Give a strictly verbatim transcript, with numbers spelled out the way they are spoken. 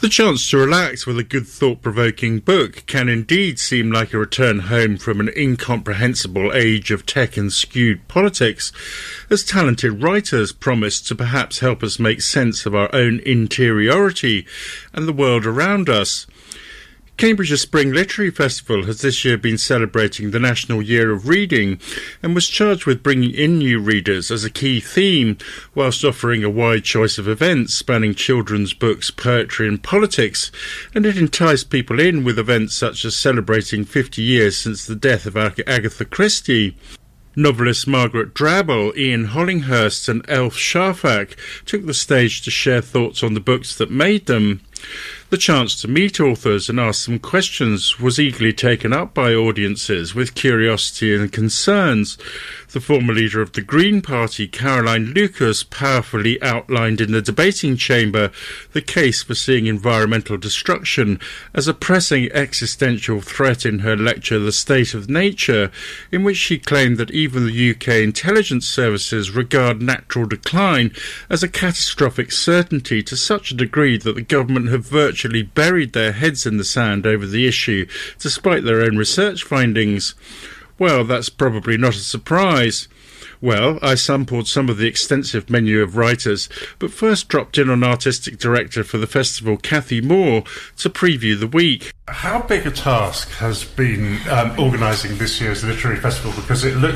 The chance to relax with a good thought-provoking book can indeed seem like a return home from an incomprehensible age of tech and skewed politics, as talented writers promise to perhaps help us make sense of our own interiority and the world around us. Cambridge's Spring Literary Festival has this year been celebrating the National Year of Reading and was charged with bringing in new readers as a key theme, whilst offering a wide choice of events spanning children's books, poetry and politics, and it enticed people in with events such as celebrating fifty years since the death of Ag- Agatha Christie. Novelists Margaret Drabble, Ian Hollinghurst and Elf Shafak took the stage to share thoughts on the books that made them. The chance to meet authors and ask them questions was eagerly taken up by audiences with curiosity and concerns. The former leader of the Green Party, Caroline Lucas, powerfully outlined in the debating chamber the case for seeing environmental destruction as a pressing existential threat in her lecture The State of Nature, in which she claimed that even the U K intelligence services regard natural decline as a catastrophic certainty to such a degree that the government have virtually buried their heads in the sand over the issue, despite their own research findings. Well, that's probably not a surprise. Well, I sampled some of the extensive menu of writers, but first dropped in on artistic director for the festival, Kathy Moore, to preview the week. How big a task has been um, organising this year's literary festival? Because it looks